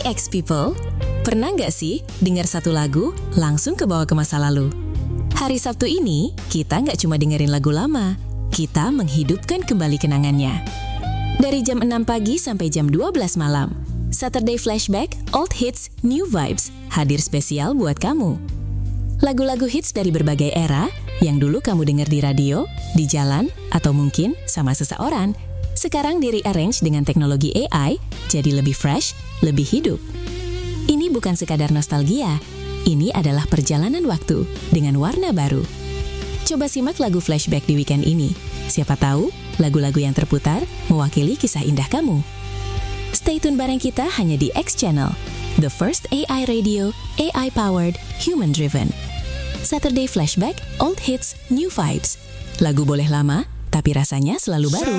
X people, pernah nggak sih dengar satu lagu langsung kebawa ke masa lalu? Hari Sabtu ini, kita nggak cuma dengerin lagu lama, kita menghidupkan kembali kenangannya. Dari jam 6 pagi sampai jam 12 malam, Saturday Flashback Old Hits New Vibes hadir spesial buat kamu. Lagu-lagu hits dari berbagai era yang dulu kamu dengar di radio, di jalan, atau mungkin sama seseorang, sekarang di-rearrange dengan teknologi AI jadi lebih fresh, lebih hidup. Ini bukan sekadar nostalgia, ini adalah perjalanan waktu dengan warna baru. Coba simak lagu flashback di weekend ini. Siapa tahu lagu-lagu yang terputar mewakili kisah indah kamu. Stay tune bareng kita hanya di X Channel, the first AI radio, AI-powered, human-driven. Saturday Flashback Old Hits New Vibes. Lagu boleh lama, tapi rasanya selalu baru.